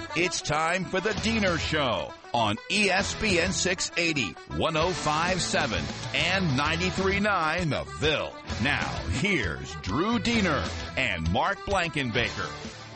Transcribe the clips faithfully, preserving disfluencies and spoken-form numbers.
It's time for the Diener Show on E S P N six eighty, one oh five point seven, and ninety-three point nine The Ville. Now, here's Drew Diener and Mark Blankenbaker.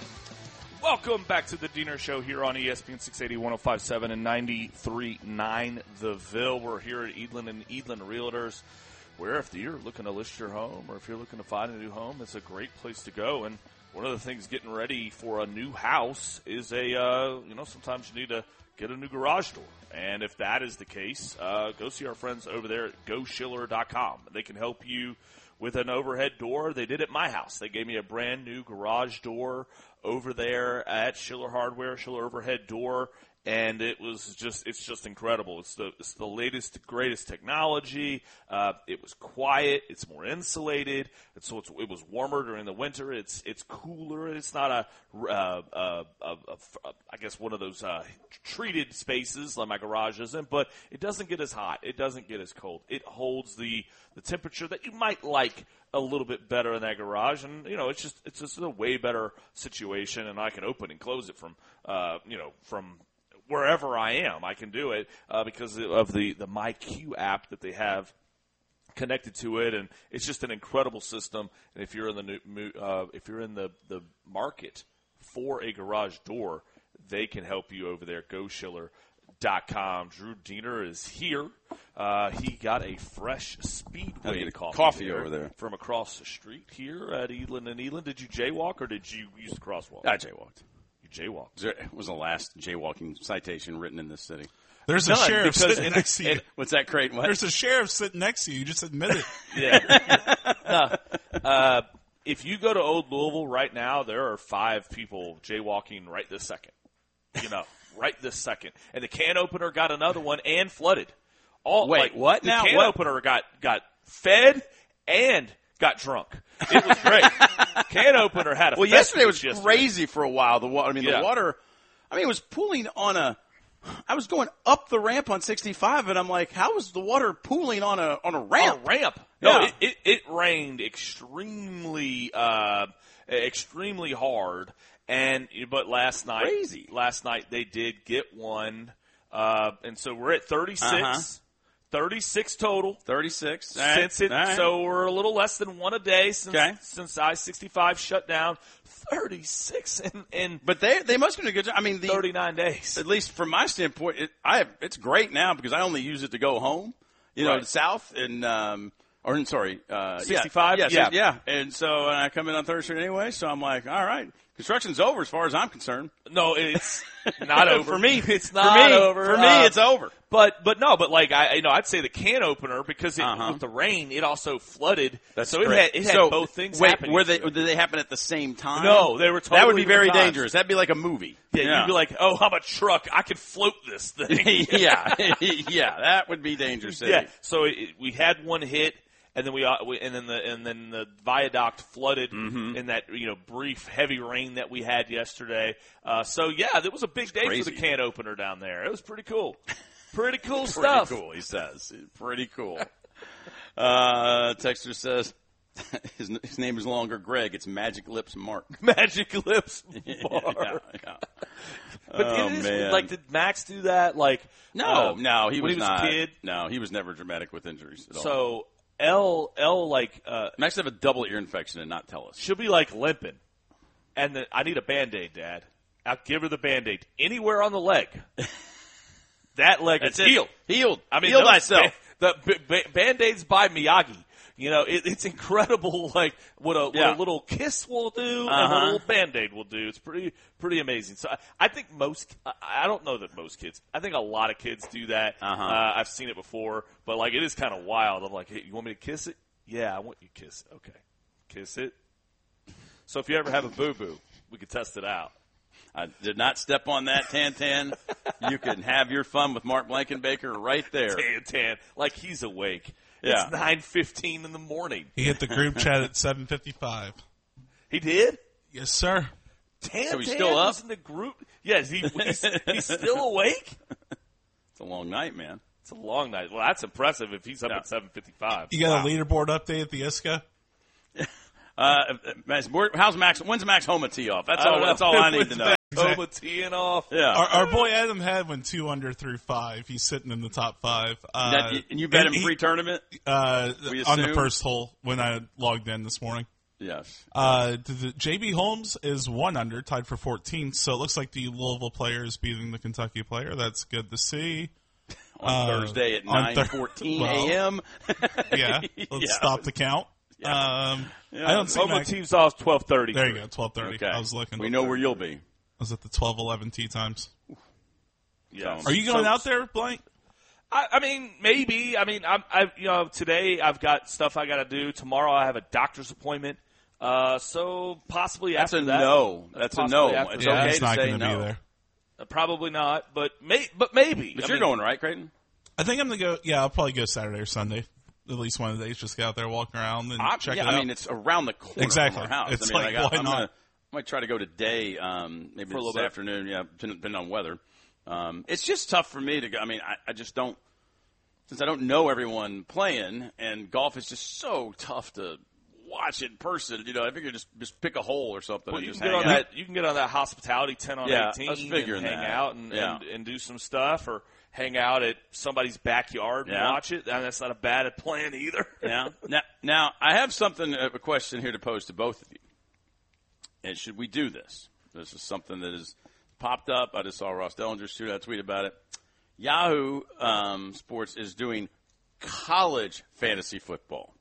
Welcome back to the Diener Show here on E S P N six eighty, one oh five point seven, and ninety-three point nine The Ville. We're here at Edlin and Edlin Realtors, where if you're looking to list your home or if you're looking to find a new home, it's a great place to go. And one of the things getting ready for a new house is a, uh, you know, sometimes you need to get a new garage door. And if that is the case, uh, go see our friends over there at go schiller dot com. They can help you with an overhead door. They did at my house. They gave me a brand new garage door over there at Schiller Hardware, Schiller Overhead Door. And it was just, it's just incredible. It's the, it's the latest, greatest technology. Uh, it was quiet. It's more insulated. It's, so it's, it was warmer during the winter. It's, it's cooler. It's not a, uh, uh, uh, uh, I guess one of those, uh, treated spaces like my garage isn't, but it doesn't get as hot. It doesn't get as cold. It holds the, the temperature that you might like a little bit better in that garage. And, you know, it's just, it's just a way better situation. And I can open and close it from, uh, you know, from, wherever I am, I can do it uh, because of the, the MyQ app that they have connected to it, and it's just an incredible system. And if you're in the new, uh, if you're in the, the market for a garage door, they can help you over there. go schiller dot com. Drew Diener is here. Uh, he got a fresh Speedway coffee, coffee there over there from across the street here at Edlin and Edlin. Did you jaywalk or did you use the crosswalk? I jaywalked. Jaywalked. It was the last jaywalking citation written in this city. There's a None, sheriff sitting it, next to you. It, what's that, Creighton? What? There's a sheriff sitting next to you. You just admit it. Yeah. no. uh, if you go to Old Louisville right now, there are five people jaywalking right this second. You know, right this second. And the can opener got another one and flooded. All, Wait, like, what the now? The can what? opener got, got fed and got drunk. It was great. Can opener had a Well, yesterday was yesterday. crazy for a while. The water, I mean, yeah. the water, I mean, it was pooling on a, I was going up the ramp on sixty-five, and I'm like, how is the water pooling on a on a ramp? On a ramp. Yeah. No, it, it, it rained extremely, uh, extremely hard. And but last night, Crazy. last night they did get one, uh, and so we're at thirty-six. Uh-huh. thirty-six total. thirty-six. All Since right. it, All right. so we're a little less than one a day since Okay. since I sixty-five shut down. thirty-six in, in But they they must have been a good job. I mean, the, thirty-nine days. at least from my standpoint, it, I have, it's great now because I only use it to go home. You know, Right. south and um, or sorry, uh, sixty-five? Yeah, Yeah. yeah, yeah. And so and I come in on Third Street anyway. So I'm like, all right, construction's over as far as I'm concerned. No, it's not over for me. It's for not me, over For me, Uh, it's over. But but no, but like I you know I'd say the can opener because it, Uh-huh. with the rain it also flooded. That's so it great. had it had so, both things wait, happening. Were they? Did they happen at the same time? No, they were totally That would be very different times. dangerous. That'd be like a movie. Yeah, you'd be like, oh, I'm a truck. I can float this thing. yeah, yeah, that would be dangerous. yeah. So it, we had one hit, and then we, uh, we and then the and then the viaduct flooded Mm-hmm. in that you know brief heavy rain that we had yesterday. Uh, so yeah, it was a big day crazy. for the can opener down there. It was pretty cool. Pretty cool Pretty stuff. cool, he says. Pretty cool. Uh, Texter says his, his name is no longer Greg. It's Magic Lips Mark. Magic Lips Mark. yeah, yeah. But Oh, it is, man. like, did Max do that? Like, No, uh, no, he when was, he was not. a kid. No, he was never dramatic with injuries at all. So L L like uh, Max have a double ear infection and not tell us. she'll be like limping, and then I need a Band-Aid, Dad. I'll give her the Band-Aid anywhere on the leg. That leg That's is it. healed. Healed. I mean, Heal those thyself. Ba- the ba- ba- Band-Aids by Miyagi. You know, it, it's incredible, like what a, Yeah. what a little kiss will do and what Uh-huh. a little Band-Aid will do. It's pretty pretty amazing. So I, I think most, I, I don't know that most kids. I think a lot of kids do that. Uh-huh. Uh, I've seen it before, but like it is kind of wild. I'm like, hey, you want me to kiss it? Yeah, I want you to kiss it. Okay, kiss it. So if you ever have a boo boo, we could test it out. I did not step on that, Tan Tan. You can have your fun with Mark Blankenbaker right there. Tan Tan, like he's awake. Yeah. It's nine fifteen in the morning. He hit the group chat at seven fifty-five. He did? Yes, sir. Tan So he's Tan still up? was in the group. Yes, he, he's, he's still awake. It's a long night, man. It's a long night. Well, that's impressive if he's up Yeah. at seven fifty-five. You got Wow. a leaderboard update at the I S C A? Uh, how's Max? When's Max home at tee off? That's I don't all. know. That's all I need to know. Oklahoma teeing off. Yeah. Our, our boy Adam Head went two under through five. He's sitting in the top five. Uh, That- and you bet him he- pre-tournament? uh, We on the assume? first hole when I logged in this morning. Yes. Uh, the J B Holmes is one under, tied for fourteenth. So it looks like the Louisville player is beating the Kentucky player. That's good to see. On Uh, Thursday at on nine Thur- fourteen well, a.m. Yeah, let's Yeah. stop the count. Yeah. Um, Yeah. I don't see Oklahoma Mac- teams off twelve thirty. There you go, twelve thirty. Okay. I was looking. We know where you'll be. I was at the twelve eleven tee times. Yeah. Are you going So- out there, Blank? I, I mean, maybe. I mean, I'm, I, you know, today I've got stuff I got to do. Tomorrow I have a doctor's appointment. Uh, so possibly That's after a that. no. That's a Possibly no. after It's that. Yeah, okay it's to not say going to no. be there. Uh, Probably not, but may, but maybe. But I you're mean, going, right, Creighton? I think I'm going to go, yeah, I'll probably go Saturday or Sunday. At least one of the days, just get out there, walk around, and I, check yeah, it out. I mean, it's around the corner Exactly. from our house. It's I mean, like, I, why I'm not? Gonna, I might try to go today, um, maybe For a this little bit. afternoon, yeah, depending depending on weather. Um, it's just tough for me to go. I mean, I, I just don't, since I don't know everyone playing, and golf is just so tough to watch in person. You know, I figure just just pick a hole or something Well, and you just can get hang on out. that. You can get on that hospitality ten on Yeah, I eighteen was figuring and hang that. out and, Yeah. and and do some stuff, or hang out at somebody's backyard and Yeah. watch it. And that's not a bad plan either. Yeah. Now, now, I have something, a question here to pose to both of you. And should we do this? This is something that has popped up. I just saw Ross Dellinger shoot out a tweet about it. Yahoo um, Sports is doing college fantasy football,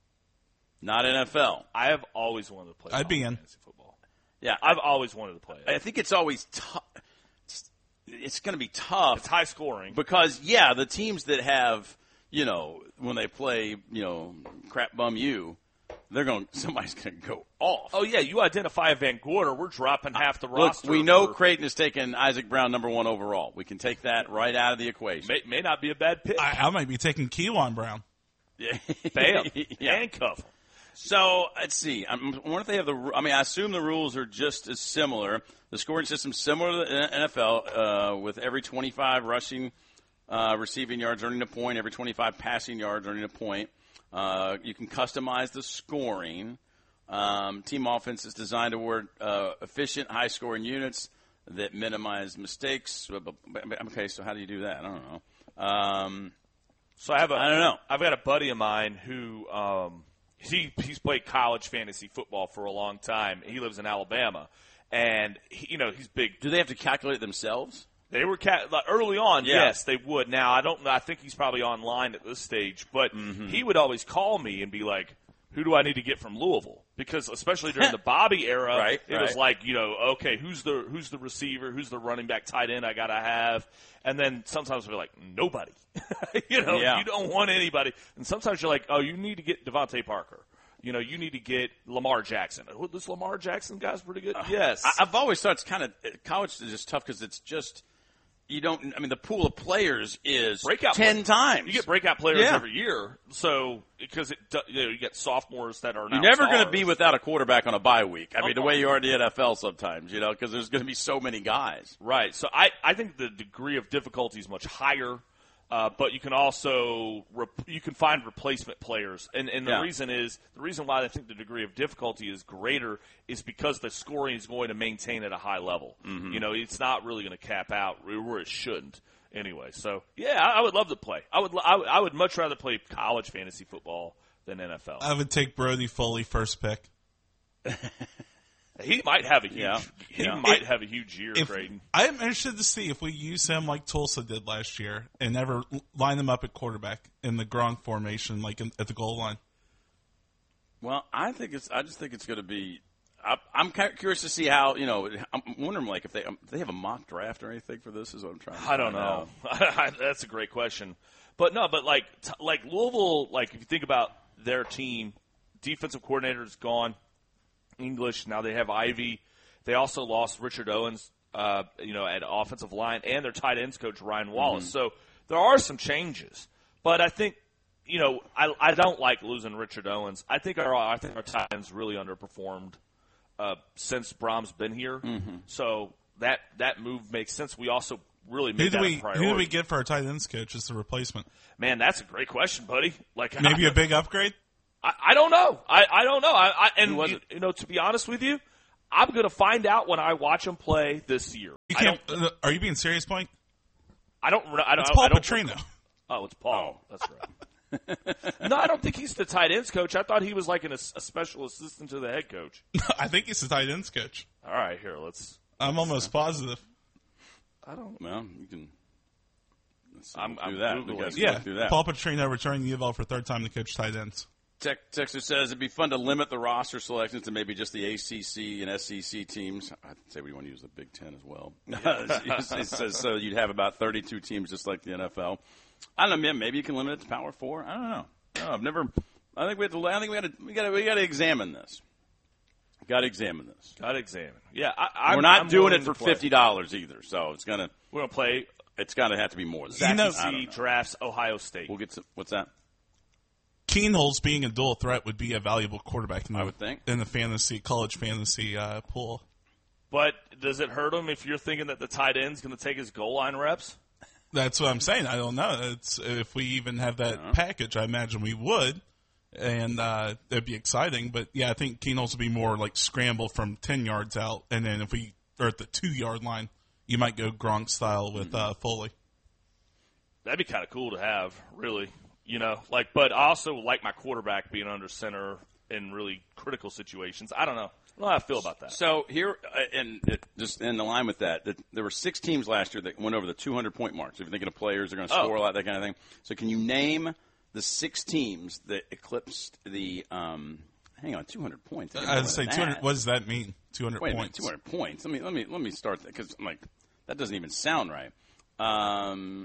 not N F L. I have always wanted to play. I'd be college in. fantasy football. Yeah, I've always wanted to play it. I think it's always tough. It's, it's going to be tough. It's high scoring. Because, yeah, the teams that have, you know, when they play, you know, crap bum you, they're going, somebody's going to go off. Oh yeah, you identify a Van Gorder, we're dropping half the Look, roster. we know for- Creighton has taken Isaac Brown number one overall. We can take that right out of the equation. may, may not be a bad pick. I, I might be taking Keelan Brown. Yeah. Bam, Yeah. handcuff him. So let's see. I'm, I wonder if they have the. I mean, I assume the rules are just as similar. The scoring system's similar to the N F L, uh, with every twenty-five rushing, uh, receiving yards earning a point, every twenty-five passing yards earning a point. Uh, you can customize the scoring. Um, team offense is designed to award uh, efficient, high-scoring units that minimize mistakes. Okay, so how do you do that? I don't know. Um, So I have a. I don't know. I've got a buddy of mine who um, he he's played college fantasy football for a long time. He lives in Alabama, and he, you know he's big. do they have to calculate it themselves? They were ca- like, early on. Yeah. Yes, they would. Now I don't know. I think he's probably online at this stage, but Mm-hmm. he would always call me and be like, "Who do I need to get from Louisville?" Because especially during the Bobby era, Right, it right. was like, you know, okay, who's the who's the receiver, who's the running back, tight end I gotta have, and then sometimes we're like, nobody. you know, Yeah. you don't want anybody, and sometimes you're like, oh, you need to get Devontae Parker. You know, you need to get Lamar Jackson. Oh, this Lamar Jackson guy's pretty good. yes, I, I've always thought it's kind of college is just tough because it's just you don't. I mean, the pool of players is breakout ten play- times. You get breakout players Yeah. every year, so because it do- you know you get sophomores that are now You're never going to stars. be without a quarterback on a bye week. I mean, the Uh-uh. way you are in the N F L sometimes, you know, because there's going to be so many guys. Right. So I, I think the degree of difficulty is much higher, uh, but you can also rep- you can find replacement players, and and the Yeah. reason is the reason why I think the degree of difficulty is greater is because the scoring is going to maintain at a high level. Mm-hmm. You know, it's not really going to cap out where it shouldn't. Anyway, so yeah, I, I would love to play. I would, I would I would much rather play college fantasy football than N F L. I would take Brody Foley first pick. He might have a huge. Yeah. He Yeah. might If- have a huge year, If, Creighton. I am interested to see if we use him like Tulsa did last year and never l- line him up at quarterback in the Gronk formation, like in, at the goal line. Well, I think it's. I just think it's going to be. I, I'm kind of curious to see how you know. I'm wondering like if they um, if they have a mock draft or anything for this. Is what I'm trying. to I don't find know. out. That's a great question. But no, but like t- like Louisville, like if you think about their team, defensive coordinator is gone. English, now they have Ivy. They also lost Richard Owens, uh, you know, at offensive line, and their tight ends coach Ryan Wallace. Mm-hmm. So there are some changes. But I think, you know, I I don't like losing Richard Owens. I think our I think our tight ends really underperformed uh, since Brahm's been here. Mm-hmm. So that that move makes sense. We also really Who made do that we a priority. who do we get for our tight ends coach as the replacement? Man, that's a great question, buddy. Like Maybe a big upgrade. I, I don't know. I, I don't know. I, I and Who was you, it? you know, to be honest with you, I'm going to find out when I watch him play this year. You I can't, don't, uh, are you being serious, Point? I don't. I don't. It's Paul I don't, Petrino. Oh, it's Paul. That's right. No, I don't think he's the tight ends coach. I thought he was like an, a special assistant to the head coach. I think he's the tight ends coach. All right, here, let's. I'm almost positive. I don't. Well, you can. Let's I'm, do I'm that. Googling. We guys can Yeah, look through that. Paul Petrino returning U of L for third time to coach tight ends. Tech, Texter says it'd be fun to limit the roster selections to maybe just the A C C and S E C teams. I'd say we want to use the Big Ten as well. It says so you'd have about thirty-two teams just like the N F L. I don't know, man. Maybe you can limit it to Power Four. I don't know. I don't know. I've never. I think we have to. I think we got to. We got to. We got to examine this. Got to examine this. Got to examine. Yeah, I, I'm, We're not I'm doing it willing for to play. fifty dollars either. So it's gonna. We're gonna play. It's gonna have to be more than Zach that. know- I don't C know. drafts Ohio State. We'll get to what's that? Keenholz being a dual threat would be a valuable quarterback in the, I would think. in the fantasy college fantasy uh, pool. But does it hurt him if you're thinking that the tight end's going to take his goal line reps? That's what I'm saying. I don't know. It's if we even have that package, I imagine we would, and uh, it'd be exciting. But yeah, I think Keenholz would be more like scramble from ten yards out, and then if we are at the two yard line, you might go Gronk style with uh, Foley. That'd be kind of cool to have, really. You know, like, but I also like my quarterback being under center in really critical situations. I don't know. I don't know how I feel about that. So here, uh, and it, just in the line with that, that, there were six teams last year that went over the two hundred point mark. So if you're thinking of players, they're going to score Oh. a lot, that kind of thing. So can you name the six teams that eclipsed the? Um, hang on, two hundred points. I would say two hundred. What does that mean? two hundred Wait a minute, points. two hundred points. Let me let me let me start that because I'm like that doesn't even sound right. Um,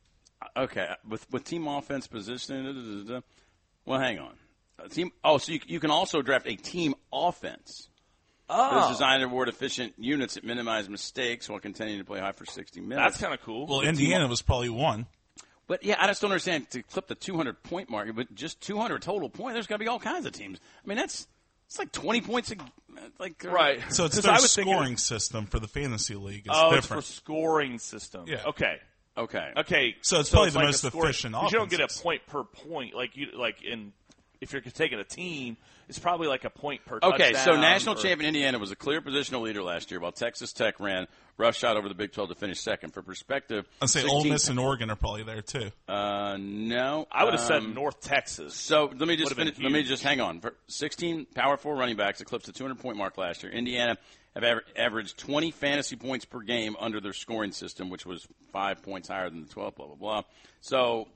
okay, with with team offense position. Da, da, da, da. Well, hang on. A team. Oh, so you, you can also draft a team offense. Oh, It's designed to reward efficient units that minimize mistakes while continuing to play high for sixty minutes. that's kind of cool. Well, Indiana was probably one. But yeah, I just don't understand to clip the two hundred point mark, but just two hundred total point. There's got to be all kinds of teams. I mean, that's it's like twenty points. A, like uh, right. So it's 'Cause their I was thinking- scoring system for the fantasy league. It's oh, different. it's for scoring system. Yeah. Okay. Okay. Okay. So it's probably the like most a scoring- efficient 'cause You don't get a offenses. point per point like you like in if you're taking a team. It's probably like a point per Okay, touchdown. so national or- champion Indiana was a clear positional leader last year, while Texas Tech ran roughshod over the Big twelve to finish second. For perspective, I'd say Ole Miss and Oregon are probably there too. Uh, no, I would have said um, North Texas. So let me just Would've been finish, let me huge. just hang on. For sixteen Power Four running backs eclipsed the two hundred point mark last year. Indiana have aver- averaged twenty fantasy points per game under their scoring system, which was five points higher than the twelve. Blah blah blah. So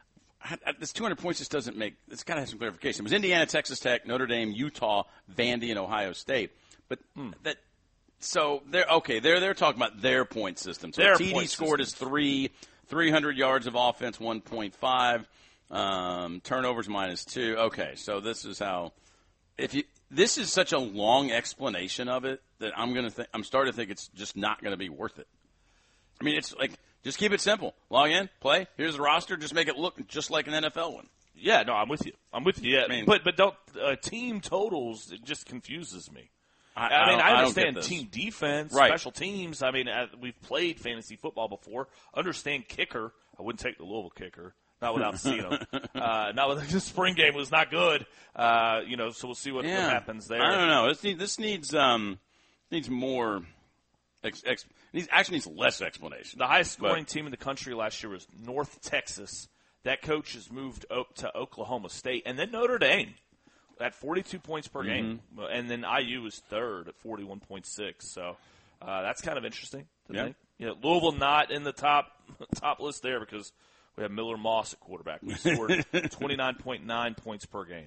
I, I, this two hundred points just doesn't make. It's got to have some clarification. It was Indiana, Texas Tech, Notre Dame, Utah, Vandy, and Ohio State. But Hmm. that. So they're okay. They're they're talking about their point system. So Their T D point scored is three, three hundred yards of offense, one point five. Um, turnovers minus two. Okay, so this is how. If you this is such a long explanation of it that I'm gonna think I'm starting to think it's just not gonna be worth it. I mean, it's like just keep it simple. Log in, play. Here's the roster. Just make it look just like an N F L one. Yeah, no, I'm with you. I'm with you. Yeah, mean- but but don't uh, team totals. It just confuses me. I, I, mean, don't- I don't understand get this. team defense, Right. special teams. I mean, uh, we've played fantasy football before. Understand kicker. I wouldn't take the Louisville kicker. Not without seeing him. Uh, not with the spring game was not good. Uh, you know, so we'll see what, Yeah. what happens there. I don't know. This, need, this needs um needs more. Ex, ex, needs actually needs less explanation. The highest scoring But- team in the country last year was North Texas. That coach has moved up to Oklahoma State, and then Notre Dame at forty-two points per game, Mm-hmm. and then I U was third at forty-one point six. So uh, that's kind of interesting to Yeah. think. You know, Louisville not in the top top list there because we have Miller Moss at quarterback. We scored twenty-nine point nine points per game.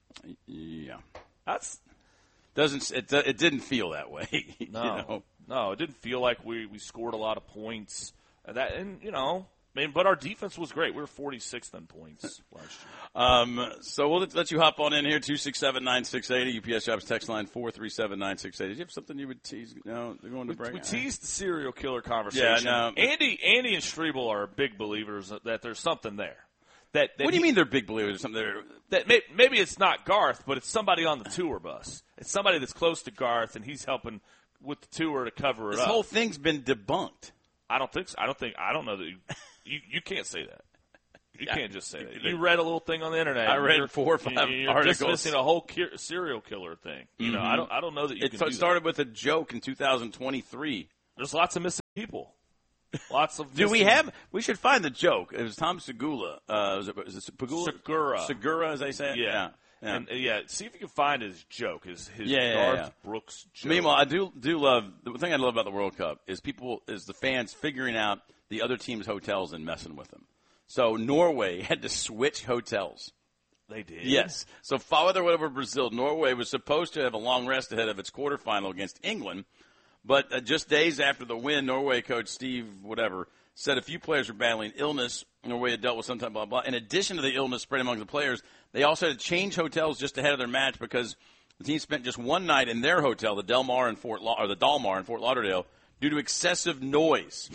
Yeah, That's doesn't it? It didn't feel that way. you no, know? no. It didn't feel like we, we scored a lot of points. Uh, That and you know. I mean, but our defense was great. We were forty-sixth in points last year. Um, so we'll let you hop on in here, two six seven, nine six eight zero, U P S Jobs text line four three seven, nine six eight zero. Did you have something you would tease? No, they're going to We, break. we teased the serial killer conversation. Yeah, no. Andy, Andy and Strebel are big believers that, that there's something there. That, that What do you he- mean they're big believers or something? They're, That may, maybe it's not Garth, but it's somebody on the tour bus. It's somebody that's close to Garth, and he's helping with the tour to cover it this up. whole thing's been debunked. I don't think so. I don't think. I don't know that you. You, you can't say that. You can't just say that. You read a little thing on the internet. I read you're, four or five you're articles. You're just missing a whole ki- serial killer thing. You know, Mm-hmm. I don't. I don't know that you It can t- do started that. with a joke in two thousand twenty-three. There's lots of missing people. Lots of. Do we missing- have? We should find the joke. It was Tom Segura. Uh, was it, was it Pagula? Segura. Segura, as they say it? Yeah. Yeah. Yeah. And uh, yeah, see if you can find his joke, his his Yeah, yeah, Garth yeah. Brooks joke. Meanwhile, I do do love the thing I love about the World Cup is people is the fans figuring out the other team's hotels and messing with them. So Norway had to switch hotels. They did. Yes. So follow their way over Brazil. Norway was supposed to have a long rest ahead of its quarterfinal against England, but uh, just days after the win, Norway coach Steve whatever said a few players were battling illness. Norway had dealt with some type blah blah. In addition to the illness spread among the players, they also had to change hotels just ahead of their match because the team spent just one night in their hotel, the Del Mar in Fort La- or the Dalmar in Fort Lauderdale, due to excessive noise.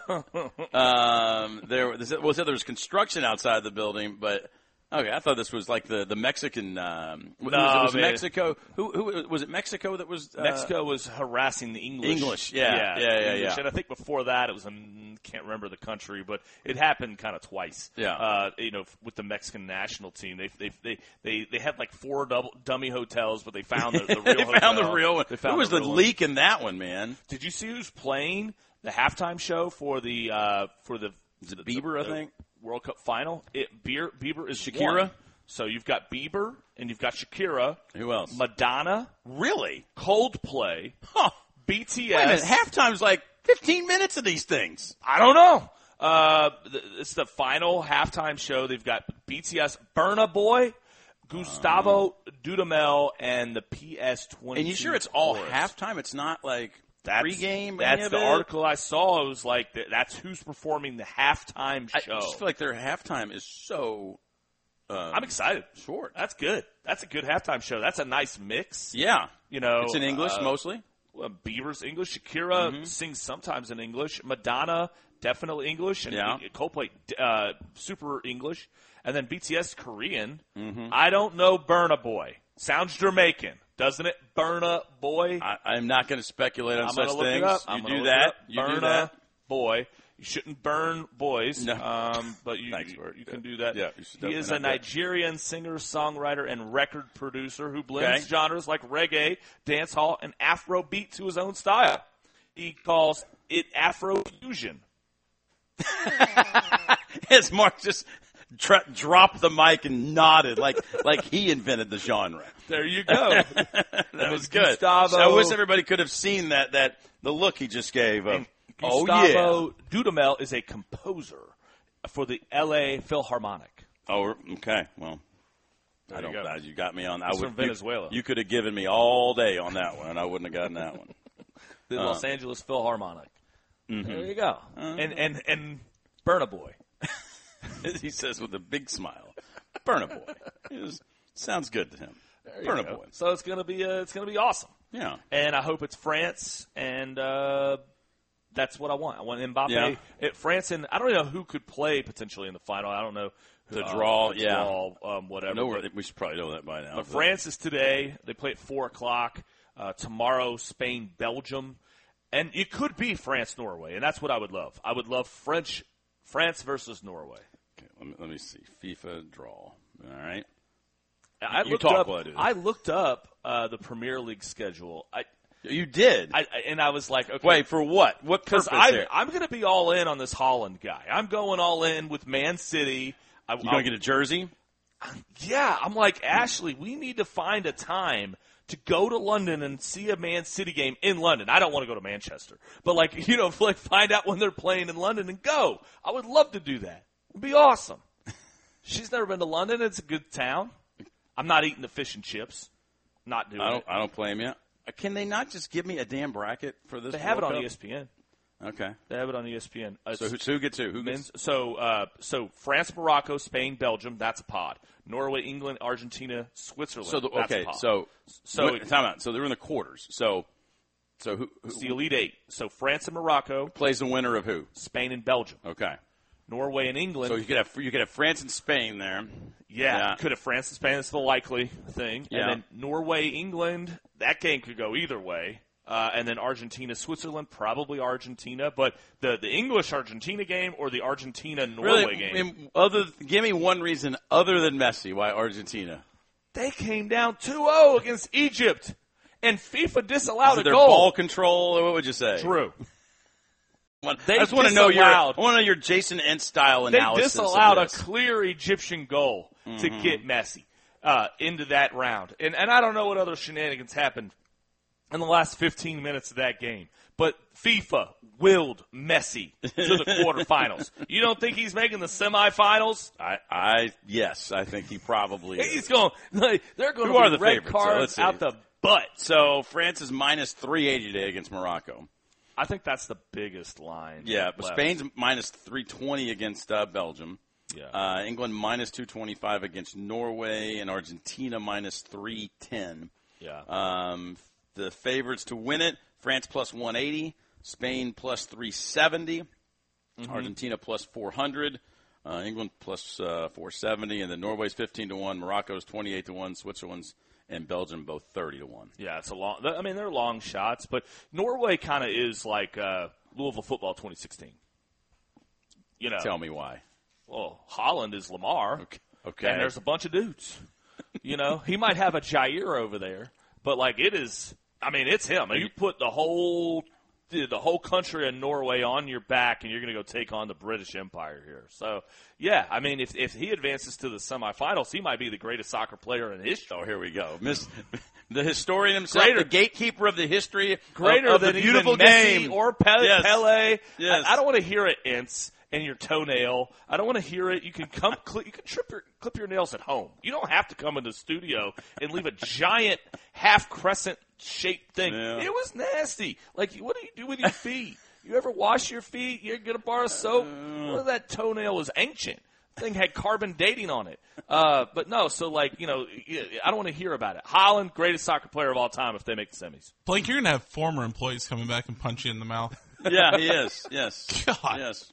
um, there, well, said there was construction outside the building, but okay, I thought this was like the the Mexican. Um, No, was, it was man. Mexico. Who, who was it? Mexico that was uh, Mexico was harassing the English. English, yeah, yeah, yeah, English. yeah. And I think before that it was, um, can't remember the country, but it happened kind of twice. Yeah. Uh, you know, with the Mexican national team, they they they they, they had like four double, dummy hotels, but they found the, the real they hotel. found the real one. They found Who was the, the, real one. leak in that one, man? Did you see who's playing the halftime show for the uh, for the, Is it the Bieber, I the think? World Cup final? It Bieber, Bieber is Shakira? one. So you've got Bieber and you've got Shakira. Who else? Madonna, Really? Coldplay, Huh. B T Wait a minute. S. Halftime's like fifteen minutes of these things. I don't know. Uh, th- it's the final halftime show. They've got B T S, Burna Boy, Gustavo Dudamel, and the P S twenty. And you sure it's all halftime? It's not like That's, pregame? That's any of the it? article I saw. It was like th- that's who's performing the halftime I show. just feel like their halftime is so um, I'm excited. short. That's good. That's a good halftime show. That's a nice mix. Yeah. You know, It's in English uh, mostly. Well, Bieber's English. Shakira Mm-hmm. sings sometimes in English. Madonna, definitely English. And Yeah. Coldplay, uh, super English. And then B T S, Korean. Mm-hmm. I don't know Burna Boy. Sounds Jamaican, doesn't it? Burna Boy. I, I'm not going to speculate on I'm such gonna look things. it up. You I'm gonna do look it that. up. You Burna do that. Boy. You shouldn't burn boys, No. um, but you, Thanks you, for it. you can do that. Yeah, you should he is a definitely not do that. Nigerian singer, songwriter, and record producer who blends Okay. genres like reggae, dancehall, and Afrobeat to his own style. He calls it Afrofusion. As Mark just tra- dropped the mic and nodded like like he invented the genre. There you go. That was good. Gustavo- I wish everybody could have seen that that the look he just gave. Of, And oh yeah. Gustavo Dudamel is a composer for the L A Philharmonic. Oh, okay. Well, There I you don't. go. uh, You got me on. I He's would from Venezuela. You, you could have given me all day on that one, and I wouldn't have gotten that one. The Uh. Los Angeles Philharmonic. Mm-hmm. There you go. And and and Burna Boy. He says with a big smile, "Burna Boy." It was- sounds good to him. There you Burna go. Boy. So it's gonna be uh, it's gonna be awesome. Yeah. And I hope it's France, and uh, that's what I want. I want Mbappe. Yeah. It, France, and I don't know who could play potentially in the final. I don't know. Who, The uh, draw, the yeah. draw, um, whatever. No, but, we should probably know that by now. but France is today. They play at four o'clock. Uh, tomorrow, Spain, Belgium. And it could be France, Norway, and that's what I would love. I would love French, France versus Norway. Okay, let me let me see. FIFA draw. All right. I You looked talk up. while I do. I looked up uh, the Premier League schedule. I, You did. I, I and I was like, okay, Wait for what? What purpose? because I'm here? I'm going to be all in on this Holland guy. I'm going all in with Man City. I, You gonna get a jersey? Yeah, I'm like, Ashley, we need to find a time to go to London and see a Man City game in London. I don't want to go to Manchester, but like, you know, like find out when they're playing in London and go. I would love to do that. It'd be awesome. She's never been to London. It's a good town. I'm not eating the fish and chips. Not doing I don't. it. I don't blame you. Uh, Can they not just give me a damn bracket for this? They have it World on Cup? E S P N. Okay. They have it on E S P N. Uh, So who, so who gets who? Who men's, gets? so uh, so France, Morocco, Spain, Belgium. That's a pod. Norway, England, Argentina, Switzerland. So the, that's a okay. pod. So So wait, time out. So they're in the quarters. So so who, who it's the Elite Eight. So France and Morocco, plays the winner of who? Spain and Belgium, Okay. Norway and England. So you could have you could have France and Spain there. yeah, yeah. you could have France and Spain. That's the likely thing. Yeah. And then Norway, England. That game could go either way. Uh, and then Argentina, Switzerland, probably Argentina. But the, the English-Argentina game or the Argentina-Norway really, game? Other, give me one reason other than Messi why Argentina. They came down two oh against Egypt, and FIFA disallowed a their goal. Ball control, or what would you say? True. They I just want to know your, I want to know your Jason Entz style analysis. They disallowed of a this. clear Egyptian goal mm-hmm. to get Messi uh, into that round. And, and I don't know what other shenanigans happened in the last fifteen minutes of that game. But FIFA willed Messi to the quarterfinals. You don't think he's making the semifinals? I, I yes, I think he probably is. He's going. Like, they're going Who to are be the red favorites? cards So out the butt. So France is minus three eighty today against Morocco. I think that's the biggest line. Yeah, but left. Spain's minus three twenty against uh, Belgium. Yeah. Uh, England minus two twenty-five against Norway, and Argentina minus three ten. Yeah. Um, the favorites to win it: France plus one eighty, Spain plus three seventy, mm-hmm. Argentina plus four hundred, uh, England plus uh, four seventy, and then Norway's fifteen to one, Morocco's twenty-eight to one, Switzerland's and Belgium both thirty to one. Yeah, it's a long. I mean, they're long shots, but Norway kind of is like uh, Louisville football twenty sixteen. You know, tell me why. Well, Holland is Lamar. Okay, okay. And there's a bunch of dudes. You know, he might have a Jair over there, but like it is. I mean, it's him. You put the whole the whole country of Norway on your back, and you're going to go take on the British Empire here. So, yeah, I mean, if if he advances to the semifinals, he might be the greatest soccer player in history. Oh, here we go. Miss, the historian himself, Greater, the gatekeeper of the history greater of, of than the beautiful even Messi game. or Pele. Yes. Pele. Yes. I, I don't want to hear it, Ince, and your toenail. I don't want to hear it. You can come, cl- you can trip your, clip your nails at home. You don't have to come into the studio and leave a giant half crescent shaped thing. Yeah. It was nasty. Like, what do you do with your feet? You ever wash your feet? You get a bar of soap? Well, that toenail was ancient. Thing had carbon dating on it. Uh, but no, so like, you know, I don't want to hear about it. Holland, greatest soccer player of all time if they make the semis. Blake, you're going to have former employees coming back and punch you in the mouth. Yeah, he is. Yes. God. Yes.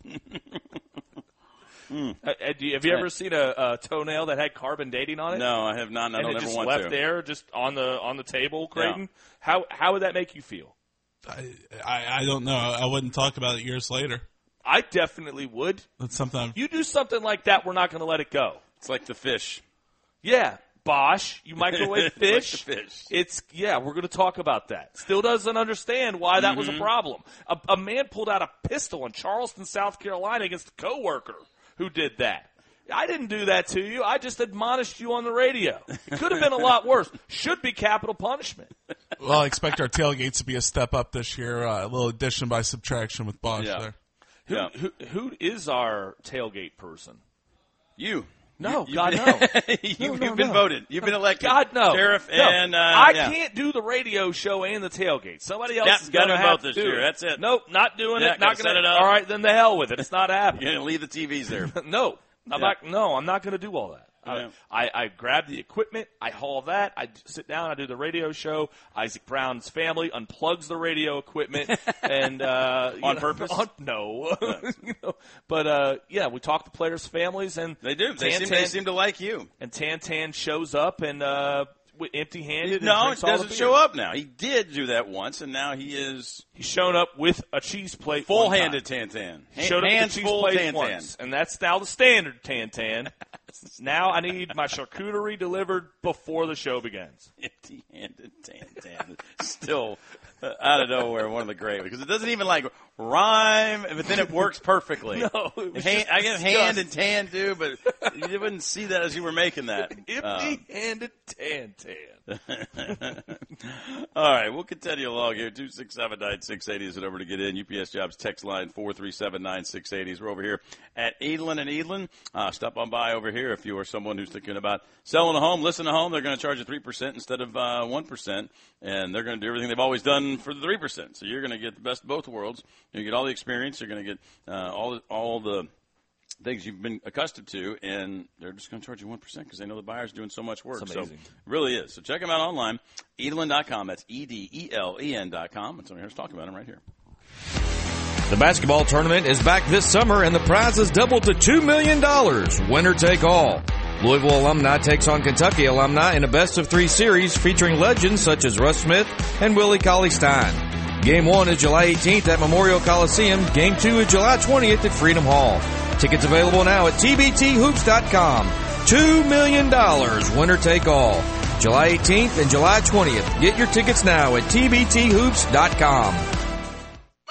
mm. uh, do you, have you ever seen a, a toenail that had carbon dating on it? No, I have not. And I and don't it ever just want left to. there, just on the on the table, Creighton. Yeah. How how would that make you feel? I, I I don't know. I wouldn't talk about it years later. I definitely would. That's something. I've, You do something like that, we're not going to let it go. It's like the fish. Yeah, Bosch, you microwave fish. Like the fish. It's yeah, we're going to talk about that. Still doesn't understand why that mm-hmm. was a problem. A, a man pulled out a pistol in Charleston, South Carolina, against a coworker who did that. I didn't do that to you. I just admonished you on the radio. It could have been a lot worse. Should be capital punishment. Well, I expect our tailgates to be a step up this year. Uh, a little addition by subtraction with Bosch yeah. there. Who, Yeah. who who is our tailgate person? You. No, you, God, you, no. you, no, You've no, been no. voted. You've been elected. God, no. Sheriff no. and, uh, I yeah. can't do the radio show and the tailgate. Somebody else Yeah, is going to got them have both to this do year. it. That's it. Nope, not doing Yeah, it. Not gotta going set it to. up. All right, then the hell with it. It's not happening. You're going to leave the T Vs there. No, I'm Yeah. not. No, I'm not going to do all that. Yeah. I, I grab the equipment, I haul that, I sit down, I do the radio show. Isaac Brown's family unplugs the radio equipment, and uh, on know, purpose? On, no, you know, but uh, yeah, we talk to players' families, and They do. They Tan seem, Tan, they seem to like you. and Tan Tan shows up and uh, empty-handed. No, and he drinks all the doesn't beer. show up now. He did do that once, and now he is He's shown up with a cheese plate, one full-handed time. Tan-Tan. He showed up with Hands a cheese full plate Tan-Tan. once, and that's now the standard Tan Tan. Now I need my charcuterie delivered before the show begins. Empty-handed Tan-Tan. Still, uh, out of nowhere, one of the great because it doesn't even like rhyme, but then it works perfectly. No, it was hand, just I guess hand disgusting. and tan too, but you wouldn't see that as you were making that. Uh, Empty-handed Tan Tan. all right, we'll continue along here. Two six seven nine six eighty is the number to get in. U P S Jobs text line four three seven nine six eighty. We're over here at Edlin and Edlin. Uh, stop on by over here if you are someone who's thinking about selling a home. Listen to home. They're going to charge you three percent instead of uh, one percent, and they're going to do everything they've always done for the three percent. So you're going to get the best of both worlds. You get all the experience. You're going to get uh, all the, all the things you've been accustomed to, and they're just going to charge you one percent because they know the buyer's doing so much work. It's So amazing. it really is. So check them out online, edlin dot com. That's E D E L E N dot com. And someone here's talking about them right here. The basketball tournament is back this summer, and the prize is doubled to two million dollars. Winner take all. Louisville Alumni takes on Kentucky Alumni in a best-of-three series featuring legends such as Russ Smith and Willie Cauley-Stein. Game one is July eighteenth at Memorial Coliseum. Game two is July twentieth at Freedom Hall. Tickets available now at T B T hoops dot com. Two million dollars, winner take all. July eighteenth and July twentieth. Get your tickets now at T B T hoops dot com.